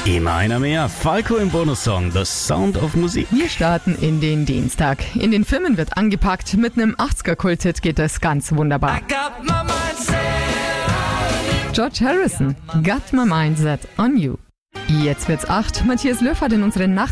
Immer einer mehr. Falco im Bonussong, The Sound of Musik. Wir starten in den Dienstag. In den Filmen wird angepackt. Mit einem 80er-Kult-Hit geht es ganz wunderbar. George Harrison, Got My Mindset on You. Jetzt wird's 8. Matthias Löw hat in unseren Nachrichten